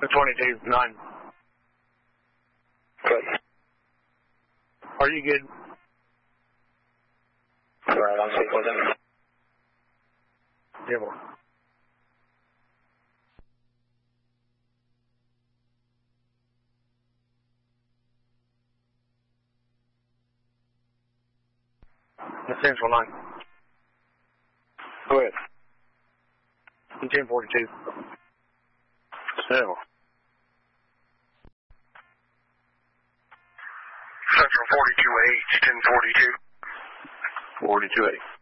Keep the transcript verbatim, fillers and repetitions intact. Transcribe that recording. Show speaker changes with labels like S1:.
S1: twenty-two, nine.
S2: Good.
S1: Are you good?
S2: Right, on sequel then.
S1: Yeah, boy. Central nine.
S2: Go ahead.
S1: ten forty-two.
S2: Several.
S3: Central forty-two eight, ten forty-two.
S2: forty-two eight.